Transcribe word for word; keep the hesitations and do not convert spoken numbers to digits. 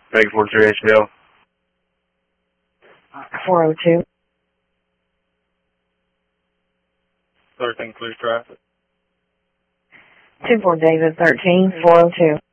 Vegas forty-three H B L. four oh two. thirteen, clear traffic. two four David thirteen, four oh two.